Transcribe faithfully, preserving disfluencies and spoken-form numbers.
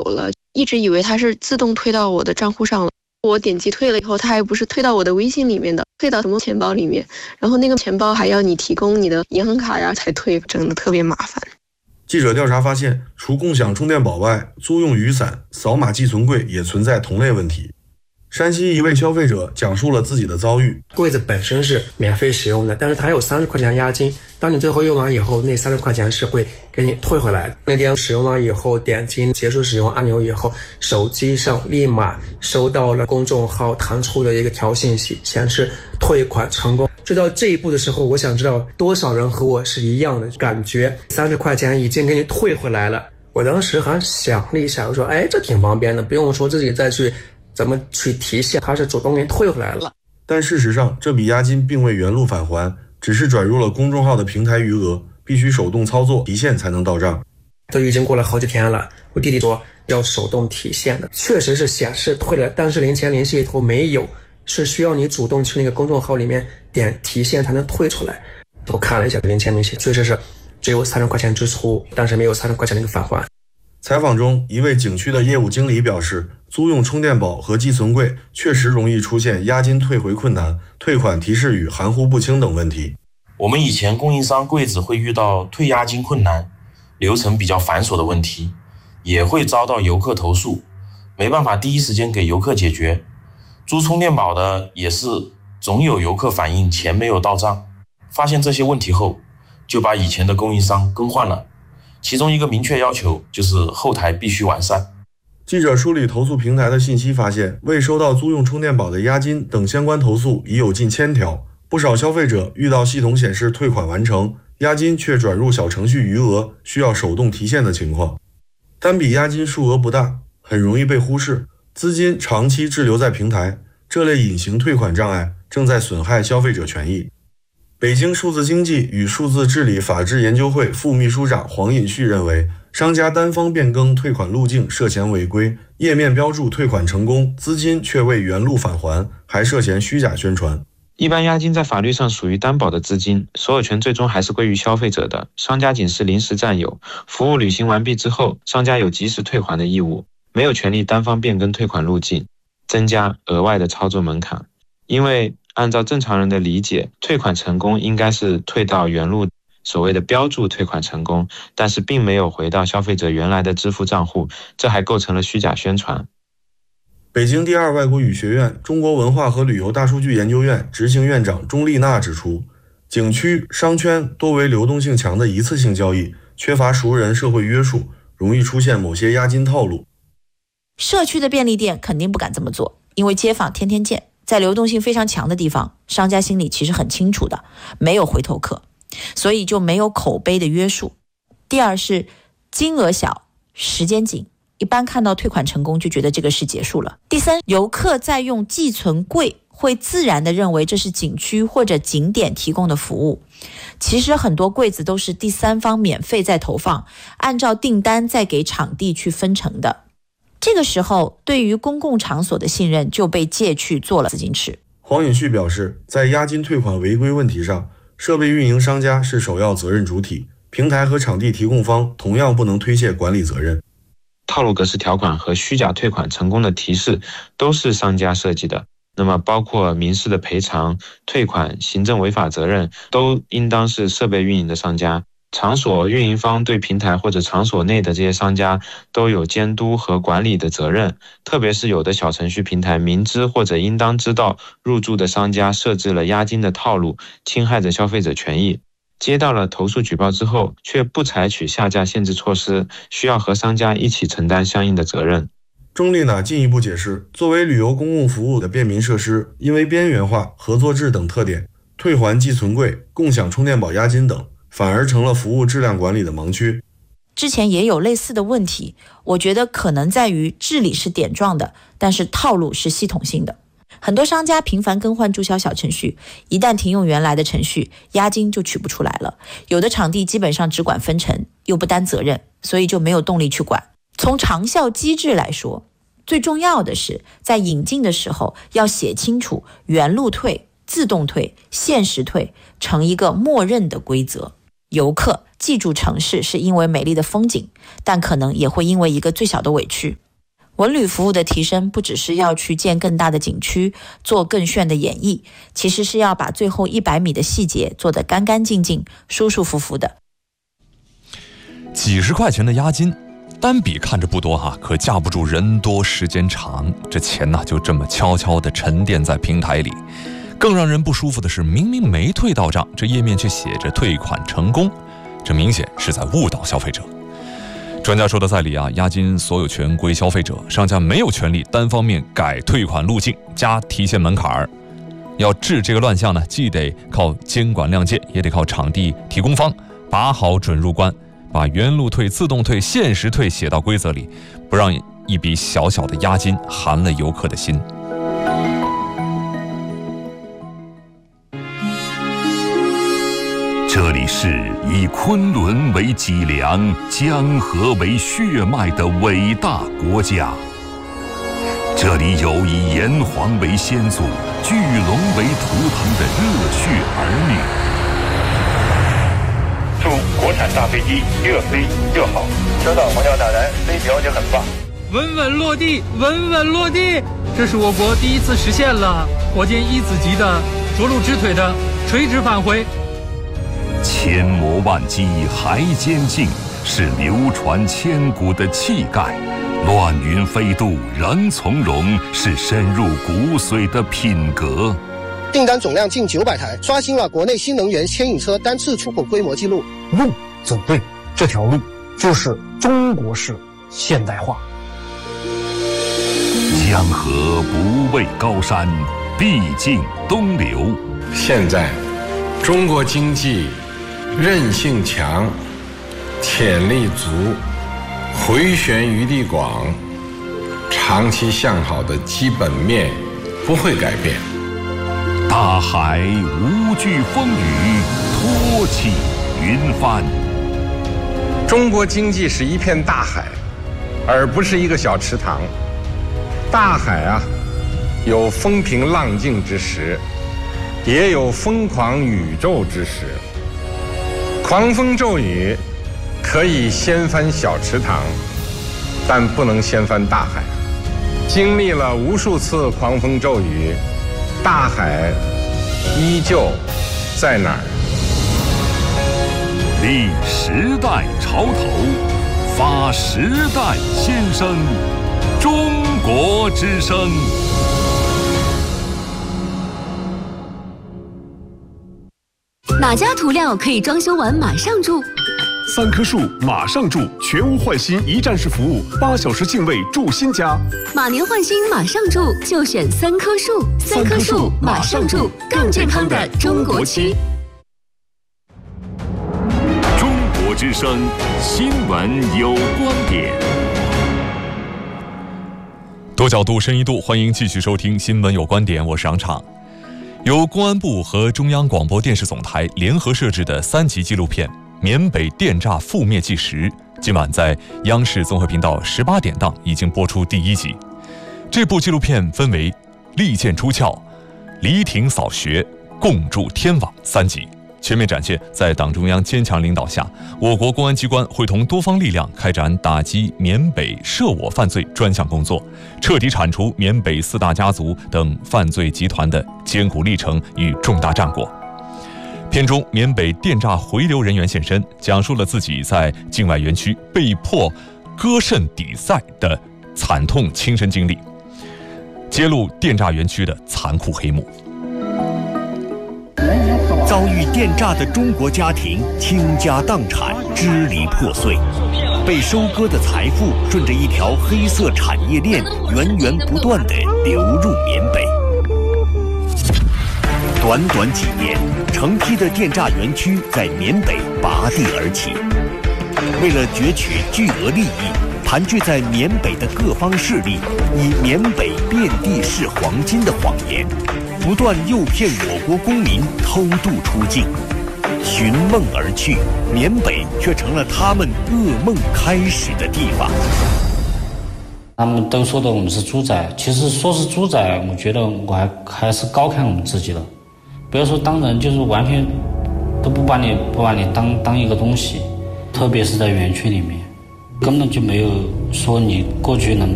了，一直以为它是自动退到我的账户上了。我点击退了以后，它还不是退到我的微信里面的，退到什么钱包里面，然后那个钱包还要你提供你的银行卡呀才退，真的特别麻烦。 记者调查发现，除共享充电宝外，租用雨伞、扫码寄存柜也存在同类问题。山西一位消费者讲述了自己的遭遇： 柜子本身是免费使用的，但是它有三十块钱押金，当你最后用完以后，那三十块钱是会给你退回来的。那天使用了以后，点击结束使用按钮以后，手机上立马收到了公众号弹出的一个条信息，显示退款成功。知道这一步的时候，我想知道多少人和我是一样的感觉，三十块钱已经给你退回来了。我当时还想了一下，我说哎，这挺方便的，不用说自己再去怎么去提现，它是主动给你退回来了。 但事实上，这笔押金并未原路返还，只是转入了公众号的平台余额，必须手动操作提现才能到账。 都已经过了好几天了，我弟弟说要手动提现的，确实是显示退了，但是零钱联系里头没有，是需要你主动去那个公众号里面点提现才能退出来。我看了一下零钱联系，确实是只有三十块钱支出，但是没有三十块钱的一个返还。 采访中，一位景区的业务经理表示，租用充电宝和寄存柜确实容易出现押金退回困难、退款提示语含糊不清等问题。 我们以前供应商柜子会遇到退押金困难、流程比较繁琐的问题，也会遭到游客投诉，没办法第一时间给游客解决。租充电宝的也是总有游客反映钱没有到账，发现这些问题后，就把以前的供应商更换了。其中一个明确要求就是后台必须完善。 记者梳理投诉平台的信息发现，未收到租用充电宝的押金等相关投诉已有近千条。不少消费者遇到系统显示退款完成，押金却转入小程序余额，需要手动提现的情况。单笔押金数额不大，很容易被忽视，资金长期滞留在平台，这类隐形退款障碍正在损害消费者权益。北京数字经济与数字治理法治研究会副秘书长黄尹旭认为，商家单方变更退款路径涉嫌违规，页面标注退款成功，资金却未原路返还，还涉嫌虚假宣传。 一般押金在法律上属于担保的资金，所有权最终还是归于消费者的，商家仅是临时占有。服务履行完毕之后，商家有及时退还的义务，没有权利单方变更退款路径，增加额外的操作门槛。因为按照正常人的理解，退款成功应该是退到原路，所谓的标注退款成功，但是并没有回到消费者原来的支付账户，这还构成了虚假宣传。 北京第二外国语学院中国文化和旅游大数据研究院执行院长钟丽娜指出，景区、商圈多为流动性强的一次性交易，缺乏熟人社会约束，容易出现某些押金套路。 社区的便利店肯定不敢这么做，因为街坊天天见，在流动性非常强的地方，商家心里其实很清楚的，没有回头客，所以就没有口碑的约束。第二是金额小，时间紧，一般看到退款成功就觉得这个事结束了。第三，游客在用寄存柜会自然的认为这是景区或者景点提供的服务，其实很多柜子都是第三方免费在投放，按照订单再给场地去分成的。这个时候，对于公共场所的信任就被借去做了资金池。 黄尹旭表示，在押金退款违规问题上，设备运营商家是首要责任主体，平台和场地提供方同样不能推卸管理责任。 套路格式条款和虚假退款成功的提示都是商家设计的，那么包括民事的赔偿、退款、行政违法责任，都应当是设备运营的商家。场所运营方对平台或者场所内的这些商家都有监督和管理的责任，特别是有的小程序平台明知或者应当知道入驻的商家设置了押金的套路，侵害着消费者权益。接到了投诉举报之后，却不采取下架限制措施，需要和商家一起承担相应的责任。 钟丽娜进一步解释，作为旅游公共服务的便民设施，因为边缘化、合作制等特点，退还寄存柜、共享充电宝押金等反而成了服务质量管理的盲区。 之前也有类似的问题，我觉得可能在于治理是点状的，但是套路是系统性的。很多商家频繁更换注销小程序，一旦停用原来的程序，押金就取不出来了。有的场地基本上只管分成，又不担责任，所以就没有动力去管。从长效机制来说，最重要的是在引进的时候要写清楚原路退、自动退、限时退成一个默认的规则，游客记住城市是因为美丽的风景，但可能也会因为一个最小的委屈。文旅服务的提升不只是要去建更大的景区，做更炫的演绎，其实是要把最后一百米的细节做得干干净净、舒舒服服的。 几十块钱的押金，单笔看着不多哈，可架不住人多时间长，这钱呢就这么悄悄地沉淀在平台里。更让人不舒服的是，明明没退到账，这页面却写着退款成功，这明显是在误导消费者。专家说的在理啊，押金所有权归消费者，商家没有权利单方面改退款路径加提现门槛儿。要治这个乱象呢，既得靠监管亮剑，也得靠场地提供方把好准入关，把原路退、自动退、限时退写到规则里，不让一笔小小的押金寒了游客的心。 这里是以昆仑为脊梁、江河为血脉的伟大国家。这里有以炎黄为先祖、巨龙为图腾的热血儿女。 祝国产大飞机越飞越好，收到黄教大人，飞条件很棒， 稳稳落地，稳稳落地。这是我国第一次实现了火箭一子级的着陆直腿的垂直返回。 千磨万击还坚劲，是流传千古的气概；乱云飞渡仍从容，是深入骨髓的品格。 订单总量近九百台，刷新了国内新能源牵引车单次出口规模记录。 路走对，这条路就是中国式现代化。 江河不畏高山，必经东流。 现在，中国经济韧性强，潜力足，回旋余地广，长期向好的基本面不会改变。 大海无惧风雨，托起云帆。 中国经济是一片大海，而不是一个小池塘。大海啊，有风平浪静之时，也有疯狂宇宙之时。狂风骤雨可以掀翻小池塘，但不能掀翻大海。经历了无数次狂风骤雨，大海依旧在哪儿？ 立时代潮头，发时代先声，中国之声。 哪家涂料可以装修完马上住？ 三棵树马上住，全屋换新一站式服务，八小时净位住新家。 马年换新马上住，就选三棵树。三棵树马上住，更健康的中国区。 中国之声新闻有观点。 多角度、深一度，欢迎继续收听新闻有观点，我是杨畅。由公安部和中央广播电视总台联合摄制的三集纪录片《缅北电诈覆灭纪实》，今晚在央视综合频道十八点档已经播出第一集。这部纪录片分为利剑出鞘、黎庭扫学、共筑天网三集，全面展现在党中央坚强领导下，我国公安机关会同多方力量开展打击缅北涉我犯罪专项工作，彻底铲除缅北四大家族等犯罪集团的艰苦历程与重大战果。片中，缅北电诈回流人员现身，讲述了自己在境外园区被迫割肾抵债的惨痛亲身经历，揭露电诈园区的残酷黑幕。 遭遇电诈的中国家庭倾家荡产，支离破碎，被收割的财富顺着一条黑色产业链源源不断地流入缅北。短短几年，成批的电诈园区在缅北拔地而起。为了攫取巨额利益，盘踞在缅北的各方势力以缅北遍地是黄金的谎言，不断诱骗我国公民偷渡出境，寻梦而去，缅北却成了他们噩梦开始的地方。 他们都说的我们是猪仔，其实说是猪仔，我觉得我还还是高看我们自己了。不要说当人，就是完全都不把你不把你当当一个东西，特别是在园区里面，根本就没有说你过去能